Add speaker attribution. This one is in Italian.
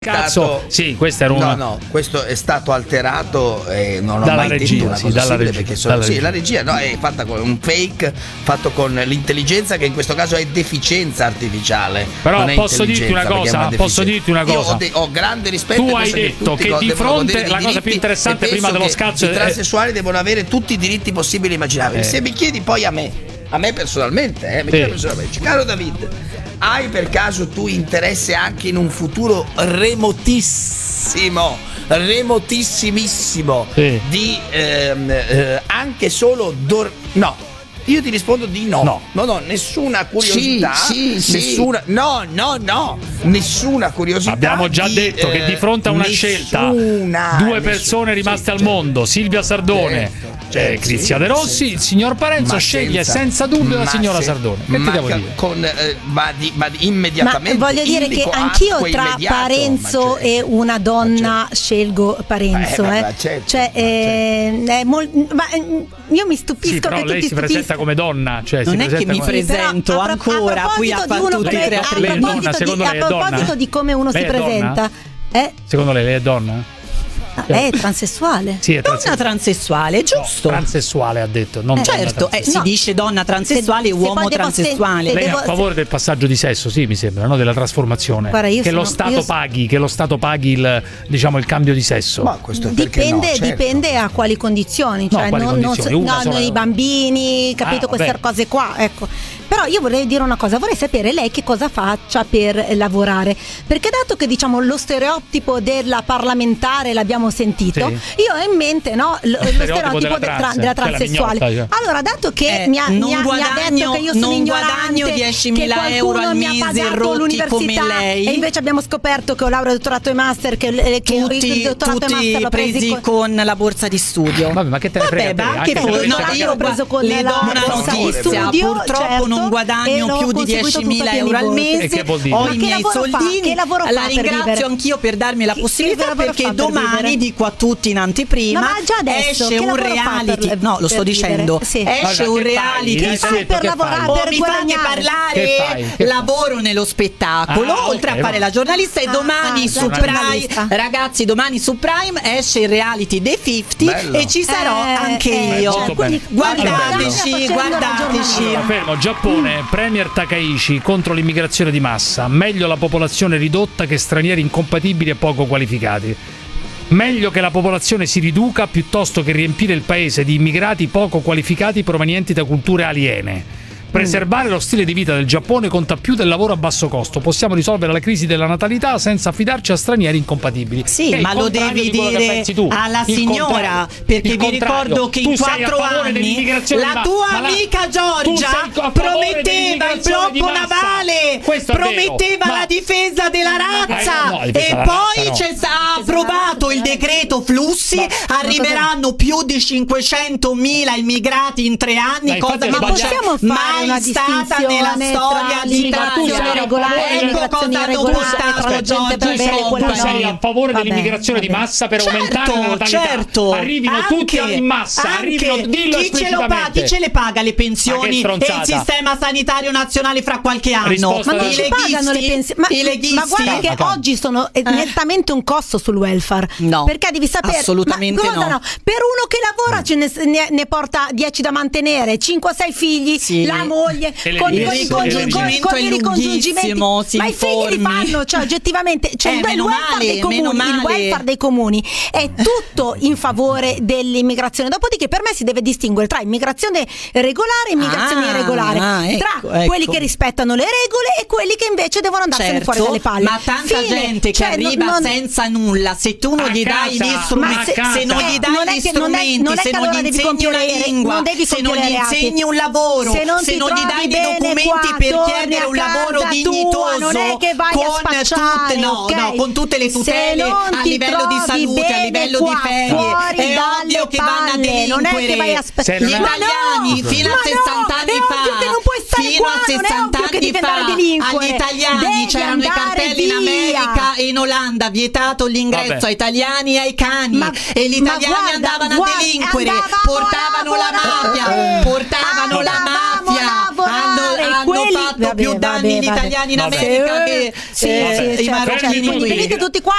Speaker 1: Cazzo, sì, questa era una...
Speaker 2: No, questo è stato alterato e non ho
Speaker 1: dalla
Speaker 2: mai
Speaker 1: regia,
Speaker 2: detto una cosa
Speaker 1: dalla
Speaker 2: simile,
Speaker 1: regia,
Speaker 2: perché la regia no, è fatta con un fake, fatto con l'intelligenza, che in questo caso è deficienza artificiale.
Speaker 1: Però posso dirti una cosa,
Speaker 2: Io ho grande rispetto.
Speaker 1: Tu hai detto che di fronte la cosa più interessante prima dello scazzo
Speaker 2: i transessuali devono avere tutti i diritti possibili e immaginabili. Se mi chiedi poi a me personalmente, caro David, hai per caso tu interesse anche in un futuro remotissimissimo di anche solo no, io ti rispondo di no, nessuna curiosità, nessuna curiosità.
Speaker 1: Abbiamo già detto che di fronte a una scelta, due persone rimaste al mondo, Silvia Sardone, Crizia De Rossi, il signor Parenzo sceglie senza dubbio la signora Sardone. Che ti devo dire?
Speaker 2: Ma immediatamente.
Speaker 3: Ma voglio dire che anch'io tra Parenzo e una donna scelgo Parenzo. Io mi stupisco.
Speaker 1: Sì, però
Speaker 3: che
Speaker 1: lei si presenta come donna, cioè
Speaker 4: non è che mi presento ancora, qui ha fatto tutti creativi.
Speaker 3: A proposito di come uno si presenta,
Speaker 1: secondo lei è donna?
Speaker 3: Lei è transessuale.
Speaker 4: Sì, è donna transessuale, giusto?
Speaker 1: No, transessuale ha detto, non
Speaker 4: certo, si dice donna transessuale e uomo transessuale.
Speaker 1: Lei è a favore del passaggio di sesso, sì, mi sembra, no? Della trasformazione.
Speaker 3: Guarda,
Speaker 1: che lo Stato paghi il, diciamo, il cambio di sesso.
Speaker 2: Ma questo
Speaker 3: dipende a quali condizioni, cioè i bambini, capito, queste cose qua, ecco. Però io vorrei dire una cosa, vorrei sapere lei che cosa faccia per lavorare, perché dato che diciamo lo stereotipo della parlamentare l'abbiamo sentito, io ho in mente lo stereotipo della transessuale. Allora, dato che mi ha detto che io sono ignorante,
Speaker 4: 10.000 euro al mese rotti come lei,
Speaker 3: e invece abbiamo scoperto che ho laurea, dottorato e master, che il dottorato e master l'ho
Speaker 4: presi con la borsa di studio.
Speaker 1: Vabbè, ma che te ne frega?
Speaker 3: Io l'ho preso con la borsa di studio,
Speaker 4: purtroppo non guadagno più di 10.000 euro al mese, ho i miei soldini, la ringrazio anch'io per darmi la possibilità, perché domani, dico a tutti in anteprima, esce un reality, lo sto dicendo, esce un reality
Speaker 3: per lavorare,
Speaker 4: mi fate parlare, lavoro nello spettacolo, oltre a fare la giornalista, e domani su Prime, ragazzi, domani su Prime esce il reality The 50 e ci sarò anche io, guardateci.
Speaker 1: Fermo, Giappone, Premier Takaichi contro l'immigrazione di massa. Meglio la popolazione ridotta che stranieri incompatibili e poco qualificati. Meglio che la popolazione si riduca piuttosto che riempire il paese di immigrati poco qualificati provenienti da culture aliene. Preservare lo stile di vita del Giappone conta più del lavoro a basso costo. Possiamo risolvere la crisi della natalità senza affidarci a stranieri incompatibili.
Speaker 4: Sì, ma lo devi dire alla signora, perché vi ricordo che in 4 anni la tua amica Giorgia prometteva il blocco navale, prometteva la difesa della razza, e poi ha approvato il decreto flussi, arriveranno più di 500.000 immigrati in 3 anni, cosa che
Speaker 3: possiamo fare
Speaker 4: mai stata nella storia
Speaker 3: l'immigrazione regolare e l'immigrazione irregolare, tra la gente per bene e quella
Speaker 1: tu sei a favore dell'immigrazione di massa per aumentare la natalità. Arrivino tutti in massa, dillo
Speaker 4: chi ce le paga le pensioni e il sistema sanitario nazionale fra qualche anno?
Speaker 3: Ma non ci pagano le pensioni, ma guarda che oggi sono nettamente un costo sul welfare, perché devi sapere,
Speaker 4: assolutamente
Speaker 3: per uno che lavora ne porta 10 da mantenere, 5-6 figli, la moglie, con i ricongiungimenti, ma i figli li fanno, cioè oggettivamente, il welfare dei comuni è tutto in favore dell'immigrazione. Dopodiché per me si deve distinguere tra immigrazione regolare e immigrazione irregolare, tra quelli che rispettano le regole e quelli che invece devono andarsene fuori dalle palle.
Speaker 4: Ma tanta gente che arriva senza nulla, se tu non gli dai gli strumenti, se non gli dai gli strumenti, se non gli insegni una lingua, se non gli insegni un lavoro, se non gli dai dei documenti per chiedere un lavoro dignitoso,
Speaker 3: non è che vai
Speaker 4: con tutte le tutele a livello di salute, a livello di ferie, è ovvio che vanno a delinquere. Gli italiani fino a 60 anni fa, agli italiani c'erano i cartelli in America e in Olanda, vietato l'ingresso ai italiani e ai cani, e gli italiani andavano a delinquere, portavano la mafia, hanno fatto più danni gli italiani in America che i marocchini.
Speaker 3: Venite tutti qua